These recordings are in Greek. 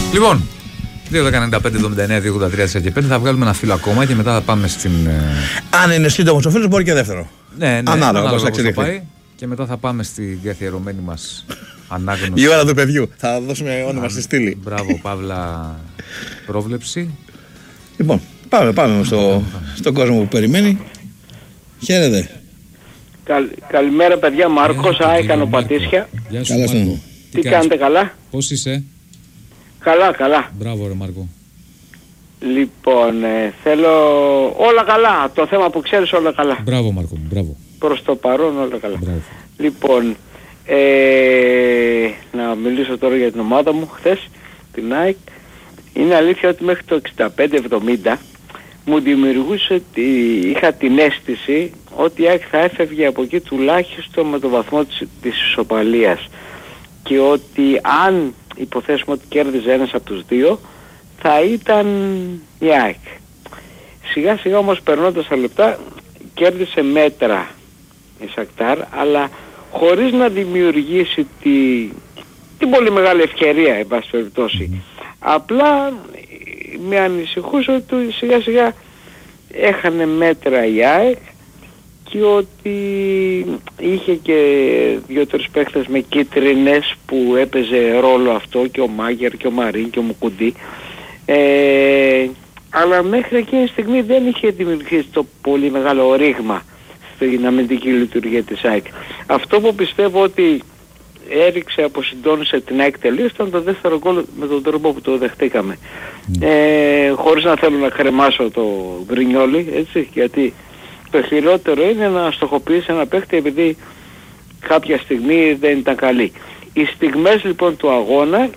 Λοιπόν, 2.95.79.283 και 5 θα βγάλουμε ένα φύλλο ακόμα και μετά θα πάμε στην. Αν είναι σύντομος ο φίλος, μπορεί και δεύτερο. Ναι, ανάλογα πώς θα πάει. Και μετά θα πάμε στην καθιερωμένη μας ανάγνωση. Η ώρα του παιδιού. Θα δώσουμε όνομα στη στήλη. Μπράβο, Παύλα, πρόβλεψη. Λοιπόν, πάμε στον κόσμο που περιμένει. Χαίρετε. Καλημέρα παιδιά, Μάρκος, Άικανο Πατήσια. Γεια σου, Μάρκο. Τι κάνετε, καλά? Πώς είσαι? Καλά. Μπράβο ρε Μάρκο. Λοιπόν, θέλω όλα καλά, το θέμα που ξέρεις όλα καλά. Μπράβο Μάρκο, μπράβο. Προς το παρόν όλα καλά. Μπράβο. Λοιπόν, να μιλήσω τώρα για την ομάδα μου χθες, την ΑΕΚ. Είναι αλήθεια ότι μέχρι το 65-70 μου δημιουργούσε ότι είχα την αίσθηση ότι η ΑΕΚ θα έφευγε από εκεί τουλάχιστον με το βαθμό της ισοπαλίας και ότι αν υποθέσουμε ότι κέρδιζε ένας από τους δύο θα ήταν η ΑΕΚ. Σιγά σιγά όμως περνώντας τα λεπτά κέρδισε μέτρα η Σακτάρ, αλλά χωρίς να δημιουργήσει την πολύ μεγάλη ευκαιρία εν πάση περιπτώσει. Απλά με ανησυχούσε ότι σιγά σιγά έχανε μέτρα η ΑΕΚ και ότι είχε και 2-3 παίχτες με κίτρινες που έπαιζε ρόλο αυτό, και ο Μάγερ και ο Μαρίν και ο Μουκουντή, αλλά μέχρι εκείνη τη στιγμή δεν είχε δημιουργήσει το πολύ μεγάλο ρήγμα στην αμυντική λειτουργία της ΑΕΚ. Αυτό που πιστεύω ότι έριξε, αποσυντώνησε την ΑΕΚ τελείως ήταν το δεύτερο γκολ με τον τρόπο που το δεχτήκαμε. Χωρίς να θέλω να κρεμάσω το Γκρινιόλι, έτσι, γιατί το χειρότερο είναι να στοχοποιήσει ένα παίχτη επειδή κάποια στιγμή δεν ήταν καλή. Οι στιγμές λοιπόν του αγώνα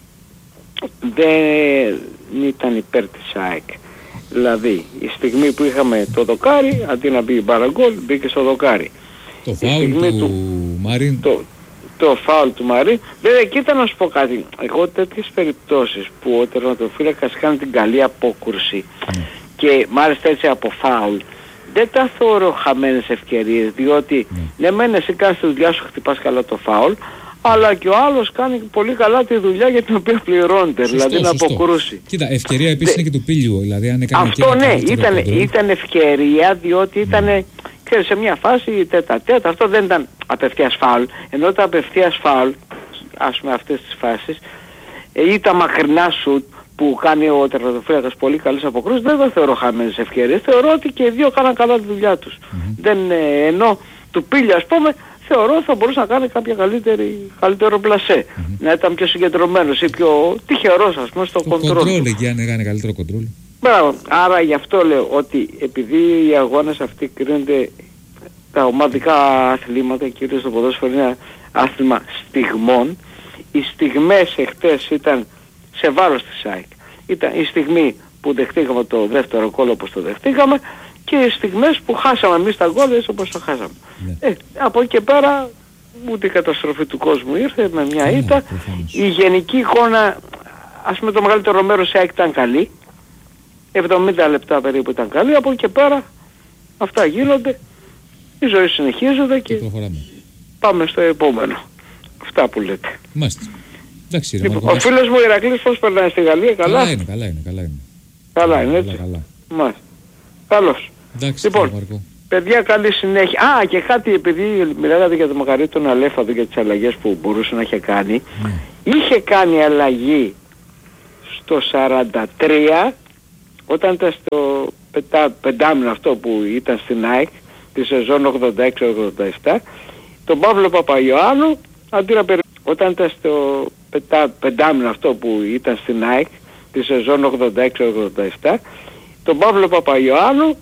δεν ήταν υπέρ της ΑΕΚ. Δηλαδή η στιγμή που είχαμε το δοκάρι, αντί να μπει μπαραγκόλ, μπήκε στο δοκάρι. Το φάουλ του Μαρίν. Το φάουλ του Μαρίν. Βέβαια, κοίτα να σου πω κάτι. Εγώ τέτοιες περιπτώσεις που ο τερματοφύλακας κάνει την καλή απόκρουση και μάλιστα έτσι από φάουλ, δεν τα θεωρώ χαμένες ευκαιρίες, διότι ναι μεν εσύ κάνεις τη δουλειά σου, χτυπάς καλά το φάουλ, αλλά και ο άλλος κάνει πολύ καλά τη δουλειά για την οποία πληρώνεται, δηλαδή να αποκρούσει. Κοίτα, ευκαιρία επίσης είναι και του Πίλιου, δηλαδή αν έκανε αυτό ναι, ήταν ευκαιρία, διότι ήταν σε μια φάση τέτα-τέτα, αυτό δεν ήταν απευθείας φάουλ, ενώ τα απευθείας φάουλ, ας πούμε αυτές τις φάσεις, ή τα μακρινά σουτ που κάνει ο τερματοφύλακας πολύ καλές αποκρούσεις, δεν το θεωρώ χαμένες ευκαιρίες, θεωρώ ότι και οι δύο κάναν καλά τη δουλειά τους. Ενώ του Πίλιου ας πούμε, θεωρώ θα μπορούσε να κάνει κάποια καλύτερο πλασέ. Να ήταν πιο συγκεντρωμένος ή πιο τυχερός ας πούμε στο κοντρόλ. Κοντρόλ εκεί αν έκανε καλύτερο κοντρόλ. Μπράβο. Άρα γι' αυτό λέω ότι επειδή οι αγώνες αυτοί κρίνονται τα ομαδικά αθλήματα, κυρίως το ποδόσφαιρο είναι άθλημα στιγμών, οι στιγμές εχθές ήταν σε βάρος της ΑΕΚ. Ήταν η στιγμή που δεχτήκαμε το δεύτερο γκολ όπως το δεχτήκαμε και οι στιγμές που χάσαμε εμείς τα γκολ όπως το χάσαμε. Από εκεί και πέρα ούτε η καταστροφή του κόσμου ήρθε με μια ήττα. Η γενική εικόνα, ας πούμε το μεγαλύτερο μέρος της ΑΕΚ ήταν καλή. 70 λεπτά περίπου ήταν καλή. Από εκεί και πέρα αυτά γίνονται. Η ζωή συνεχίζεται και πάμε στο επόμενο. Αυτά που λέτε. Μάλιστα. Εντάξει, λοιπόν, ο φίλος μου Ηρακλής πώς περνάει στη Γαλλία, καλά? Καλά είναι. Καλά είναι, έτσι. Μάλιστα. Καλώς. Εντάξει, λοιπόν, παιδιά καλή συνέχεια. Α, και κάτι, επειδή μιλάγατε για το Μακαρίτο τον Αλέφαδο για τις αλλαγές που μπορούσε να είχε κάνει. Είχε κάνει αλλαγή στο 43 όταν ήταν στο πεντάμινο αυτό που ήταν στην ΑΕΚ τη σεζόν 86-87, τον Παύλο Παπαϊωάννου, αντί να όταν ήταν στο πεντάμινο αυτό που ήταν στην ΑΕΚ τη σεζόν 86-87, τον Παύλο Παπαϊωάννου